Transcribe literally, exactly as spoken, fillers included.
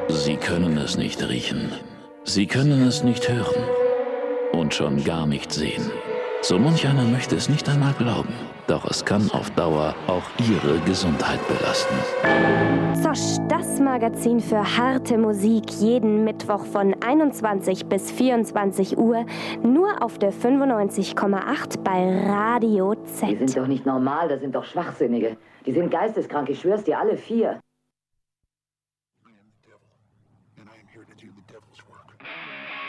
Sie können es nicht riechen. Sie können es nicht hören. Und schon gar nicht sehen. So manch einer möchte es nicht einmal glauben. Doch es kann auf Dauer auch Ihre Gesundheit belasten. Zosch, das Magazin für harte Musik, jeden Mittwoch von einundzwanzig bis vierundzwanzig Uhr, nur auf der fünfundneunzig Komma acht bei Radio Z. Die sind doch nicht normal, das sind doch Schwachsinnige. Die sind geisteskrank, ich schwör's dir, alle vier.